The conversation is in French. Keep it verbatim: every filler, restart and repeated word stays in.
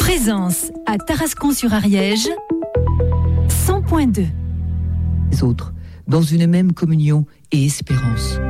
Présence à Tarascon-sur-Ariège, cent point deux. Les autres, dans une même communion et espérance.